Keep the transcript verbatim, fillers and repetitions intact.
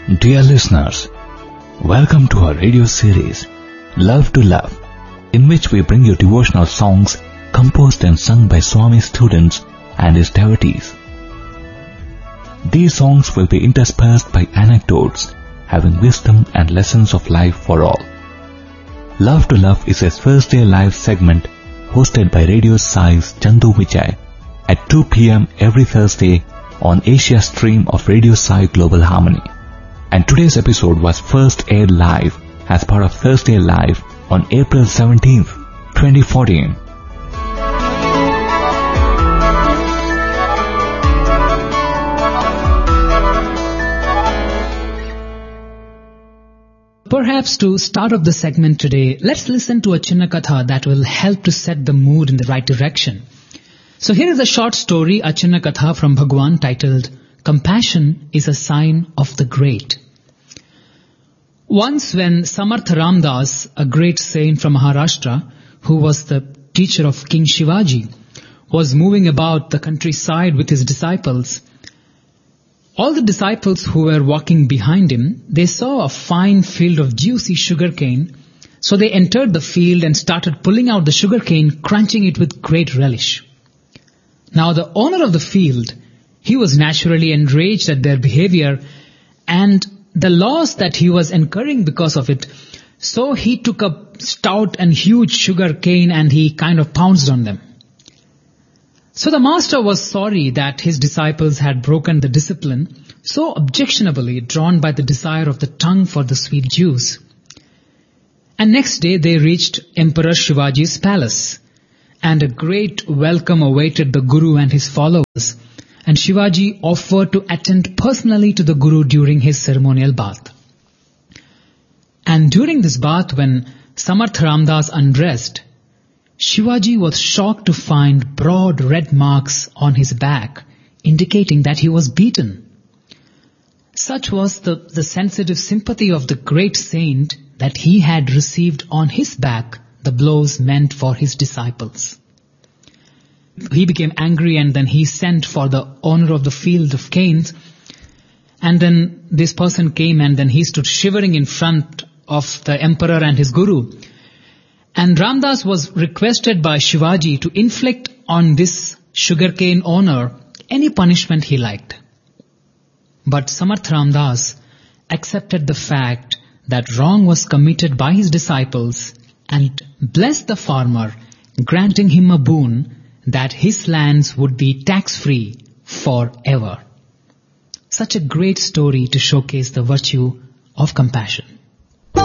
Dear listeners, welcome to our radio series, Love to Love, in which we bring you devotional songs composed and sung by Swami's students and his devotees. These songs will be interspersed by anecdotes having wisdom and lessons of life for all. Love to Love is a Thursday live segment hosted by Radio Sai's Chandu Vijay at two p.m. every Thursday on Asia stream of Radio Sai Global Harmony. And today's episode was first aired live as part of Thursday Live on April seventeenth, twenty fourteen. Perhaps to start off the segment today, let's listen to a Chinna Katha that will help to set the mood in the right direction. So here is a short story, a Chinna Katha from Bhagwan titled, Compassion is a Sign of the Great. Once when Samarth Ramdas, a great saint from Maharashtra, who was the teacher of King Shivaji, was moving about the countryside with his disciples, all the disciples who were walking behind him, they saw a fine field of juicy sugarcane, so they entered the field and started pulling out the sugarcane, crunching it with great relish. Now the owner of the field, he was naturally enraged at their behavior and the loss that he was incurring because of it, so he took a stout and huge sugar cane and he kind of pounced on them. So the master was sorry that his disciples had broken the discipline so objectionably drawn by the desire of the tongue for the sweet juice. And next day they reached Emperor Shivaji's palace, and a great welcome awaited the Guru and his followers. And Shivaji offered to attend personally to the Guru during his ceremonial bath. And during this bath, when Samarth Ramdas undressed, Shivaji was shocked to find broad red marks on his back, indicating that he was beaten. Such was the, the sensitive sympathy of the great saint that he had received on his back the blows meant for his disciples. He became angry and then he sent for the owner of the field of canes. And then this person came and then he stood shivering in front of the emperor and his guru. And Ramdas was requested by Shivaji to inflict on this sugarcane owner any punishment he liked. But Samarth Ramdas accepted the fact that wrong was committed by his disciples and blessed the farmer, granting him a boon that his lands would be tax-free forever. Such a great story to showcase the virtue of compassion.